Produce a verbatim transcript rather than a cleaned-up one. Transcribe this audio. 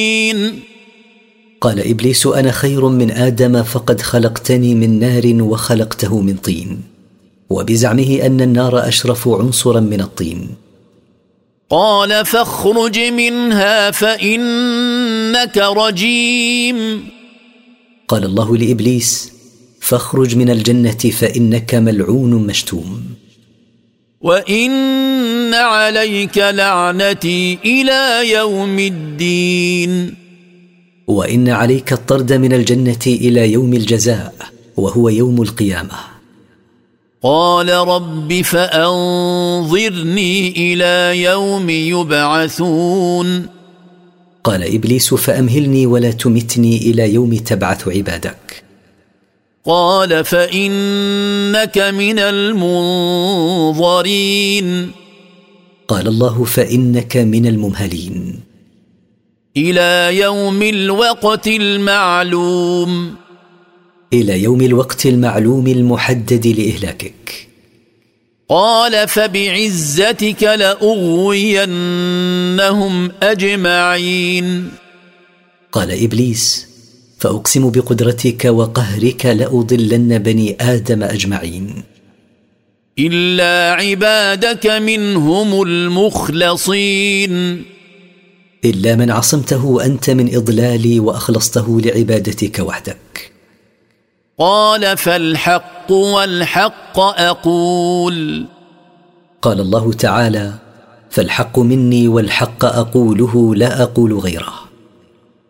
قال إبليس: أنا خير من آدم، فقد خلقتني من نار وخلقته من طين، وبزعمه أن النار أشرف عنصرا من الطين. قال: فاخرج منها فإنك رجيم. قال الله لإبليس: فاخرج من الجنة فإنك ملعون مشتوم. وإن عليك لعنتي إلى يوم الدين. وإن عليك الطرد من الجنة إلى يوم الجزاء، وهو يوم القيامة. قال: رب فأنظرني إلى يوم يبعثون. قال إبليس: فأمهلني ولا تمتني إلى يوم تبعث عبادك. قال: فإنك من المنظرين. قال الله: فإنك من الممهلين إلى يوم الوقت المعلوم. إلى يوم الوقت المعلوم المحدد لإهلاكك. قال: فبعزتك لأغوينهم أجمعين. قال إبليس: فأقسم بقدرتك وقهرك لأضلن بني آدم أجمعين إلا عبادك منهم المخلصين. إلا من عصمته أنت من إضلالي وأخلصته لعبادتك وحدك. قال: فالحق والحق أقول. قال الله تعالى: فالحق مني والحق أقوله لا أقول غيره.